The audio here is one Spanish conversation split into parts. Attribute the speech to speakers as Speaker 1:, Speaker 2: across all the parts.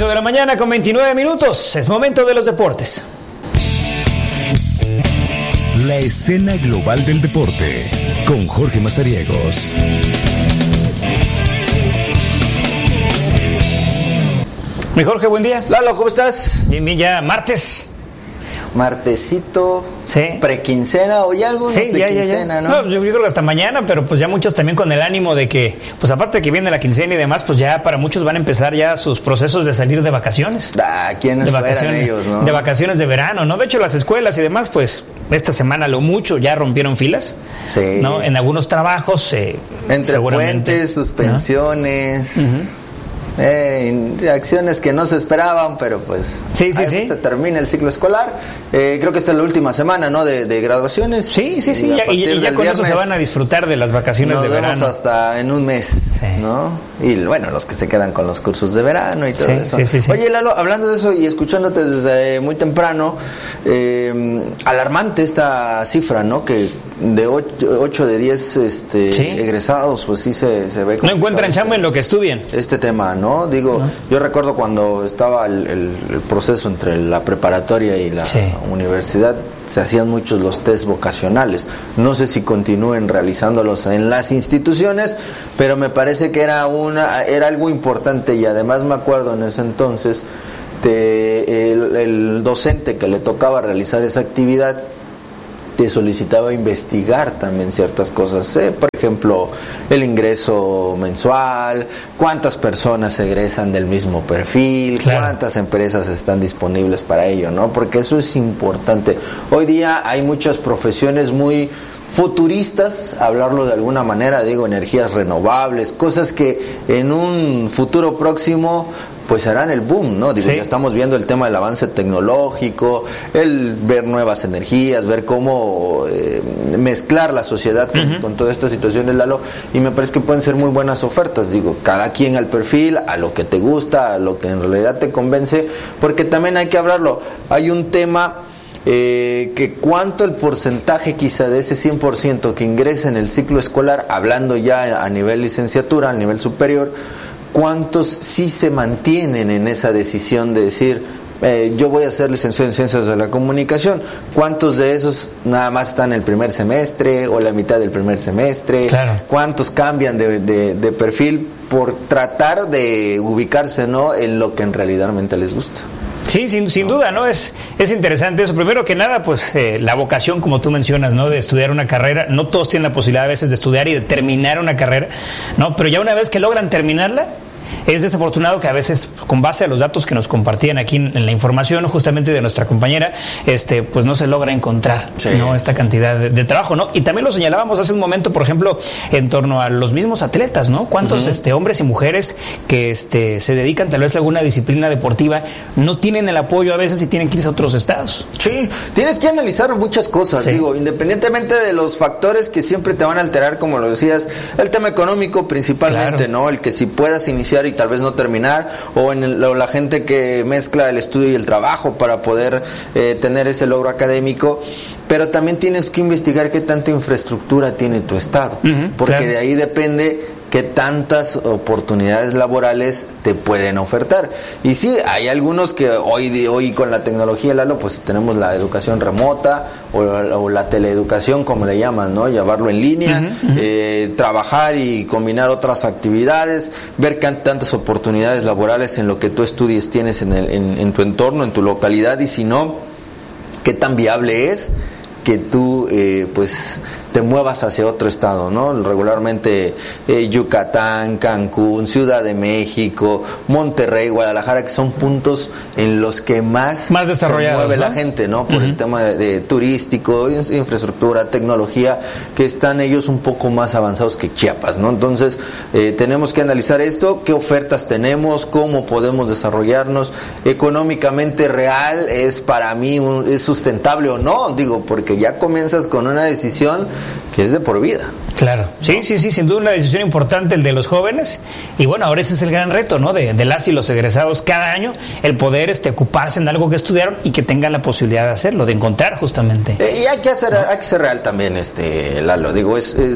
Speaker 1: 8 de la mañana con 29 minutos. Es momento de los deportes.
Speaker 2: La escena global del deporte con Jorge Mazariegos.
Speaker 1: Mi Jorge, buen día.
Speaker 3: Lalo, ¿cómo estás?
Speaker 1: Bien, bien, ya martes.
Speaker 3: Martesito,
Speaker 1: sí.
Speaker 3: Prequincena, o ya algunos
Speaker 1: sí,
Speaker 3: de quincena, ¿no?
Speaker 1: No, yo creo que hasta mañana, pero pues ya muchos también con el ánimo de que, pues aparte de que viene la quincena y demás, pues ya para muchos van a empezar ya sus procesos de salir de vacaciones.
Speaker 3: ¿Quiénes
Speaker 1: de
Speaker 3: fueran
Speaker 1: vacaciones,
Speaker 3: ellos, no?
Speaker 1: De vacaciones de verano, ¿no? De hecho, las escuelas y demás, pues esta semana lo mucho ya rompieron filas,
Speaker 3: sí.
Speaker 1: ¿no? En algunos trabajos,
Speaker 3: entre puentes, suspensiones... ¿no? Acciones que no se esperaban, pero pues
Speaker 1: sí.
Speaker 3: se termina el ciclo escolar. Creo que esta es la última semana, ¿no? De graduaciones.
Speaker 1: Sí. Y ya con eso se van a disfrutar de las vacaciones de verano.
Speaker 3: Nos vemos hasta en un mes, sí. ¿no? Y bueno, los que se quedan con los cursos de verano y todo eso. Sí. Oye, Lalo, hablando de eso y escuchándote desde muy temprano, alarmante esta cifra, ¿no? Que de 8 de 10 egresados, pues sí se ve.
Speaker 1: No encuentran chamba en lo que estudian.
Speaker 3: Este tema, ¿no? Digo, no. Yo recuerdo cuando estaba el proceso entre la preparatoria y la universidad, se hacían muchos los test vocacionales. No sé si continúen realizándolos en las instituciones, pero me parece que era algo importante, y además me acuerdo en ese entonces el docente que le tocaba realizar esa actividad te solicitaba investigar también ciertas cosas, por ejemplo, el ingreso mensual, cuántas personas egresan del mismo perfil, claro. Cuántas empresas están disponibles para ello, ¿no? Porque eso es importante. Hoy día hay muchas profesiones muy futuristas, hablarlo de alguna manera, digo, energías renovables, cosas que en un futuro próximo pues harán el boom, ¿no? Digo, ya estamos viendo el tema del avance tecnológico, el ver nuevas energías, ver cómo mezclar la sociedad con todas estas situaciones, Lalo, y me parece que pueden ser muy buenas ofertas, digo, cada quien al perfil, a lo que te gusta, a lo que en realidad te convence, porque también hay que hablarlo, hay un tema que cuánto el porcentaje quizá de ese 100% que ingresa en el ciclo escolar, hablando ya a nivel licenciatura, a nivel superior, cuántos sí se mantienen en esa decisión de decir yo voy a ser licenciado en Ciencias de la Comunicación, cuántos de esos nada más están el primer semestre o la mitad del primer semestre, claro. Cuántos cambian de perfil por tratar de ubicarse, ¿no?, en lo que en realidad les gusta.
Speaker 1: Sí, sin duda, ¿no? Es interesante eso. Primero que nada, pues la vocación, como tú mencionas, ¿no? De estudiar una carrera. No todos tienen la posibilidad a veces de estudiar y de terminar una carrera, ¿no? Pero ya una vez que logran terminarla, es desafortunado que a veces, con base a los datos que nos compartían aquí en la información, justamente de nuestra compañera, pues no se logra encontrar, ¿no?, esta cantidad de trabajo, ¿no? Y también lo señalábamos hace un momento, por ejemplo, en torno a los mismos atletas, ¿no? ¿Cuántos hombres y mujeres que se dedican tal vez a alguna disciplina deportiva no tienen el apoyo a veces y tienen que irse a otros estados?
Speaker 3: Sí, tienes que analizar muchas cosas, digo, independientemente de los factores que siempre te van a alterar, como lo decías, el tema económico principalmente, claro. ¿no? El que si puedas iniciar y tal vez no terminar, o la gente que mezcla el estudio y el trabajo para poder tener ese logro académico, pero también tienes que investigar qué tanta infraestructura tiene tu estado, porque claro. De ahí depende qué tantas oportunidades laborales te pueden ofertar. Y sí, hay algunos que hoy con la tecnología, Lalo, pues tenemos la educación remota o la teleeducación, como le llaman, ¿no? Llevarlo en línea, trabajar y combinar otras actividades, ver qué tantas oportunidades laborales en lo que tú estudies tienes en tu entorno, en tu localidad, y si no, qué tan viable es que tú pues te muevas hacia otro estado, ¿no? Regularmente Yucatán, Cancún, Ciudad de México, Monterrey, Guadalajara, que son puntos en los que más
Speaker 1: desarrollados,
Speaker 3: se mueve, ¿no?, la gente, ¿no? Por el tema de turístico, infraestructura, tecnología, que están ellos un poco más avanzados que Chiapas, ¿no? Entonces tenemos que analizar esto, qué ofertas tenemos, cómo podemos desarrollarnos económicamente. Real es para mí es sustentable o no, digo, porque ya comienzas con una decisión que es de por vida.
Speaker 1: Claro, sí, ¿no? Sí, sin duda una decisión importante el de los jóvenes, y bueno, ahora ese es el gran reto, ¿no?, de las y los egresados cada año, el poder ocuparse en algo que estudiaron y que tengan la posibilidad de hacerlo, de encontrar justamente.
Speaker 3: Y hay que ser real también, Lalo, digo,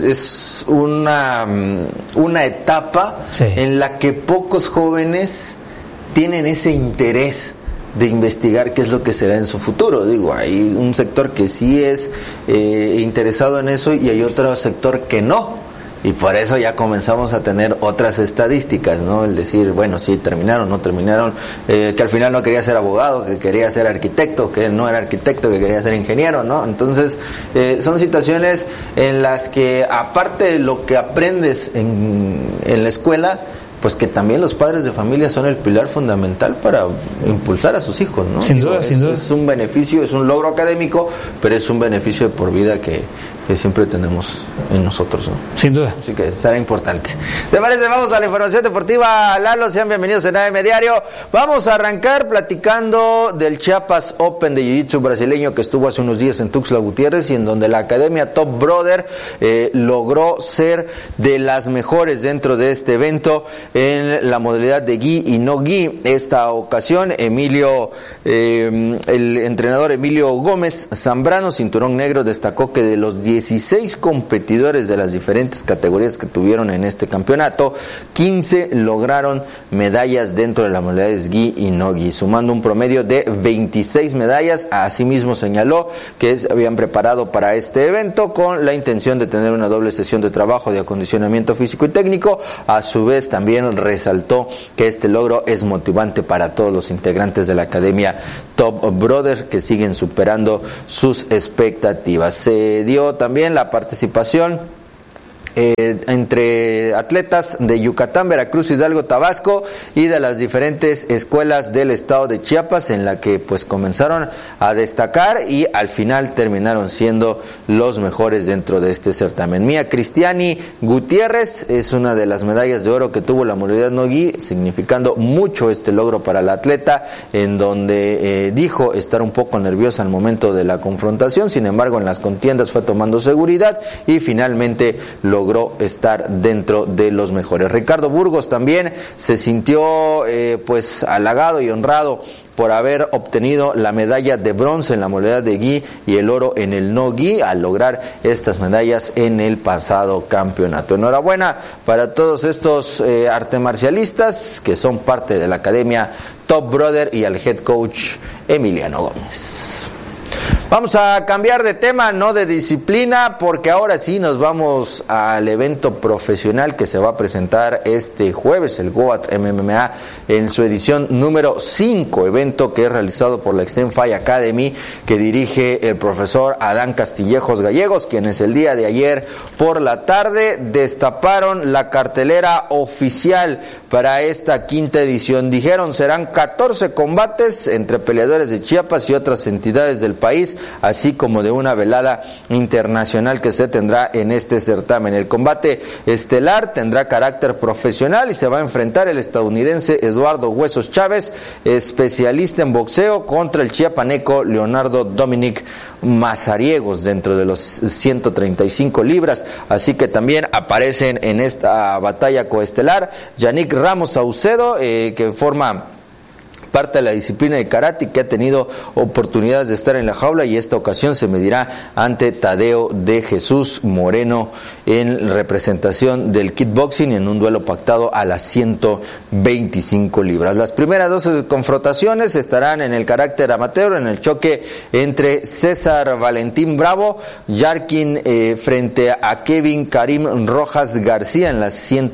Speaker 3: es una etapa en la que pocos jóvenes tienen ese interés de investigar qué es lo que será en su futuro. Digo, hay un sector que sí es interesado en eso y hay otro sector que no. Y por eso ya comenzamos a tener otras estadísticas, ¿no? El decir, bueno, sí, terminaron, no terminaron, que al final no quería ser abogado, que quería ser arquitecto, que no era arquitecto, que quería ser ingeniero, ¿no? Entonces, son situaciones en las que, aparte de lo que aprendes en la escuela, pues que también los padres de familia son el pilar fundamental para impulsar a sus hijos, ¿no?
Speaker 1: Sin duda, sin duda.
Speaker 3: Es un beneficio, es un logro académico, pero es un beneficio de por vida que siempre tenemos en nosotros, ¿no?
Speaker 1: Sin duda.
Speaker 3: Así que será importante. ¿Te parece? Vamos a la información deportiva, Lalo. Sean bienvenidos en AM Diario. Vamos a arrancar platicando del Chiapas Open de Jiu-Jitsu brasileño que estuvo hace unos días en Tuxtla Gutiérrez y en donde la Academia Top Brother logró ser de las mejores dentro de este evento en la modalidad de gi y no gi. Esta ocasión, el entrenador Emilio Gómez Zambrano, cinturón negro, destacó que de los 16 competidores de las diferentes categorías que tuvieron en este campeonato, 15 lograron medallas dentro de las modalidades gi y no gi, sumando un promedio de 26 medallas. Asimismo señaló que se habían preparado para este evento con la intención de tener una doble sesión de trabajo de acondicionamiento físico y técnico. A su vez también resaltó que este logro es motivante para todos los integrantes de la Academia Top Brother, que siguen superando sus expectativas. Se dio también la participación entre atletas de Yucatán, Veracruz, Hidalgo, Tabasco y de las diferentes escuelas del estado de Chiapas, en la que pues comenzaron a destacar y al final terminaron siendo los mejores dentro de este certamen. Mía Cristiani Gutiérrez es una de las medallas de oro que tuvo la modalidad no gi, significando mucho este logro para la atleta, en donde dijo estar un poco nerviosa al momento de la confrontación. Sin embargo, en las contiendas fue tomando seguridad y finalmente logró estar dentro de los mejores. Ricardo Burgos también se sintió pues halagado y honrado por haber obtenido la medalla de bronce en la modalidad de gi y el oro en el no gi, al lograr estas medallas en el pasado campeonato. Enhorabuena para todos estos artes marcialistas que son parte de la Academia Top Brother y al head coach Emiliano Gómez. Vamos a cambiar de tema, no de disciplina, porque ahora sí nos vamos al evento profesional que se va a presentar este jueves, el GOAT MMA, en su edición número 5, evento que es realizado por la Extreme Fight Academy, que dirige el profesor Adán Castillejos Gallegos, quienes el día de ayer por la tarde destaparon la cartelera oficial para esta quinta edición. Dijeron serán 14 combates entre peleadores de Chiapas y otras entidades del país, así como de una velada internacional que se tendrá en este certamen. El combate estelar tendrá carácter profesional y se va a enfrentar el estadounidense Eduardo Huesos Chávez, especialista en boxeo, contra el chiapaneco Leonardo Dominic Mazariegos dentro de los 135 libras. Así que también aparecen en esta batalla coestelar Yannick Ramos Saucedo, que forma parte de la disciplina de karate, que ha tenido oportunidades de estar en la jaula, y esta ocasión se medirá ante Tadeo de Jesús Moreno en representación del kickboxing en un duelo pactado a las 125 libras. Las primeras 12 confrontaciones estarán en el carácter amateur, en el choque entre César Valentín Bravo, Yarkin frente a Kevin Karim Rojas García en las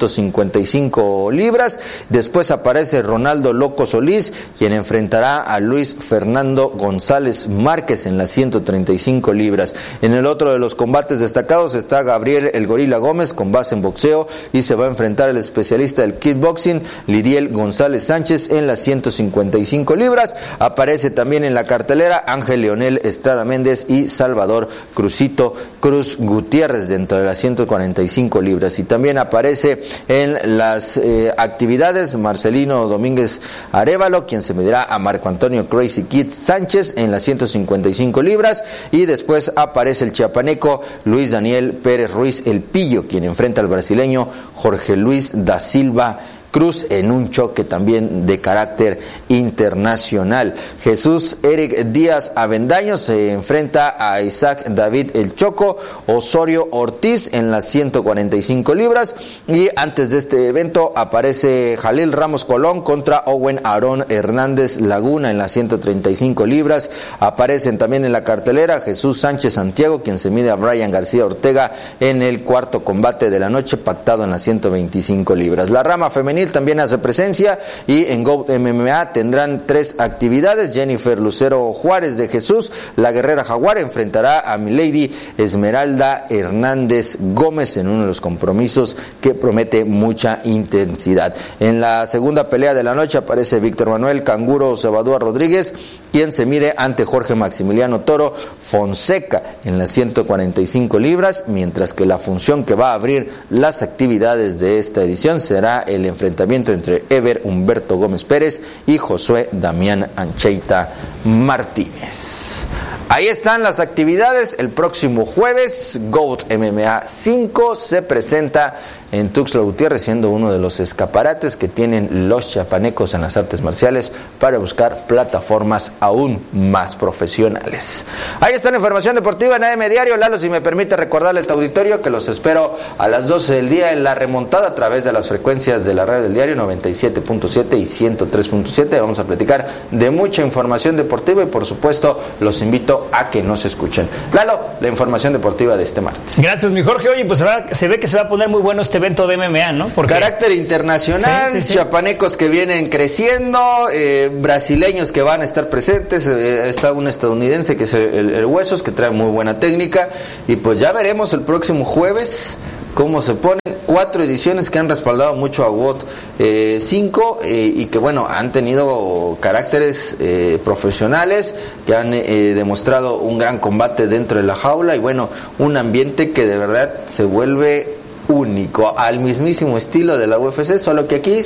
Speaker 3: 155 libras. Después aparece Ronaldo Loco Solís, quien enfrentará a Luis Fernando González Márquez en las 135 libras. En el otro de los combates destacados está Gabriel El Gorila Gómez, con base en boxeo, y se va a enfrentar el especialista del kickboxing Lidiel González Sánchez en las 155 libras. Aparece también en la cartelera Ángel Leonel Estrada Méndez y Salvador Cruzito Cruz Gutiérrez dentro de las 145 libras. Y también aparece en las actividades Marcelino Domínguez Arévalo, quien se medirá a Marco Antonio Crazy Kid Sánchez en las 155 libras, y después aparece el chiapaneco Luis Daniel Pérez Ruiz El Pillo, quien enfrenta al brasileño Jorge Luis da Silva Cruz en un choque también de carácter internacional. Jesús Eric Díaz Avendaño se enfrenta a Isaac David El Choco Osorio Ortiz en las 145 libras. Y antes de este evento aparece Jalil Ramos Colón contra Owen Aarón Hernández Laguna en las 135 libras. Aparecen también en la cartelera Jesús Sánchez Santiago, quien se mide a Brian García Ortega en el cuarto combate de la noche, pactado en las 125 libras. La rama femenil también hace presencia y en GOAT MMA tendrán 3 actividades. Jennifer Lucero Juárez de Jesús, la guerrera jaguar, enfrentará a Milady Esmeralda Hernández Gómez en uno de los compromisos que promete mucha intensidad. En la segunda pelea de la noche aparece Víctor Manuel Canguro Cebadúa Rodríguez, quien se mide ante Jorge Maximiliano Toro Fonseca en las 145 libras, mientras que la función que va a abrir las actividades de esta edición será el enfrentamiento entre Ever Humberto Gómez Pérez y Josué Damián Ancheita Martínez. Ahí están las actividades. El próximo jueves, GOAT MMA 5 se presenta en Tuxtla Gutiérrez, siendo uno de los escaparates que tienen los chapanecos en las artes marciales para buscar plataformas aún más profesionales. Ahí está la información deportiva en AM Diario. Lalo, si me permite recordarle a tu auditorio que los espero a las 12 del día en la remontada a través de las frecuencias de la radio del diario 97.7 y 103.7. Vamos a platicar de mucha información deportiva y por supuesto los invito a que nos escuchen. Lalo, la información deportiva de este martes.
Speaker 1: Gracias, mi Jorge. Oye, pues se ve que se va a poner muy bueno este evento de MMA, ¿no? Porque
Speaker 3: carácter internacional, sí. Chapanecos que vienen creciendo, brasileños que van a estar presentes, está un estadounidense que es el Huesos, que trae muy buena técnica, y pues ya veremos el próximo jueves cómo se ponen. 4 ediciones que han respaldado mucho a GOAT 5 y que bueno, han tenido caracteres profesionales, que han demostrado un gran combate dentro de la jaula y bueno, un ambiente que de verdad se vuelve único, al mismísimo estilo de la UFC, solo que aquí